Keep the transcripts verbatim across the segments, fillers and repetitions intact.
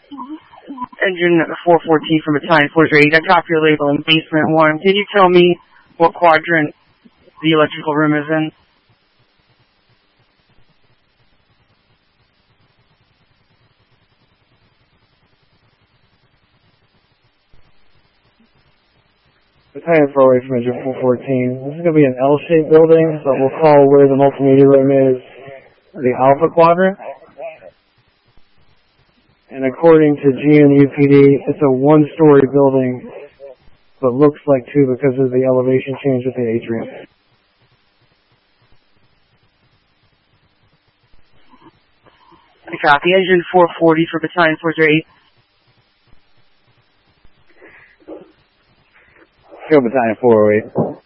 Engine four fourteen from Battalion four eight. I got your label in basement one. Can you tell me what quadrant the electrical room is in? Battalion four oh eight from Engine four fourteen. This is going to be an L-shaped building, so we'll call where the multimedia room is the Alpha Quadrant. And according to G N U P D, it's a one-story building, but looks like two because of the elevation change with the atrium. I copy. Engine four forty for Battalion four eight. Go Battalion four oh eight.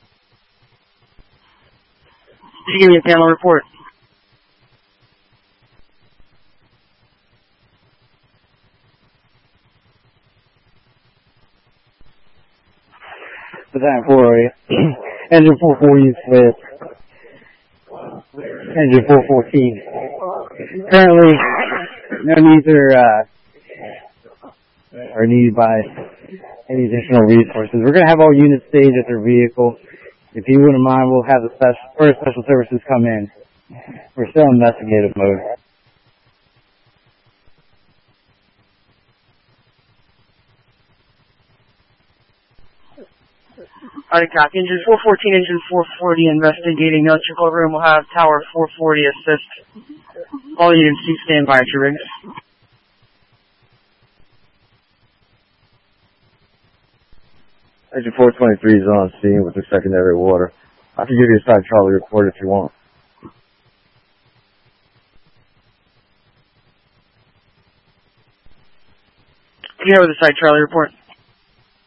Did you give me a panel report? Battalion four oh eight. Engine four forty is with Engine four fourteen. Currently, no needs are, uh, are needed by any additional resources. We're going to have all units stage at their vehicle. If you wouldn't mind, we'll have the special, first special services come in. We're still in investigative mode. Alright, copy. Engine four fourteen, Engine four forty investigating electrical room. We'll have Tower four forty assist. All units do stand by at your rigs. Engine four twenty-three is on scene with the secondary water. I can give you a side Charlie report if you want. Here with the side Charlie report.